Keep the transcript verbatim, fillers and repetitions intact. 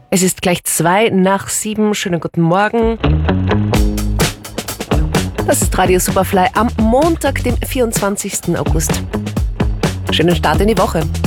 Es ist gleich zwei nach sieben. Schönen guten Morgen. Das ist Radio Superfly am Montag, dem vierundzwanzigsten August. Schönen Start in die Woche.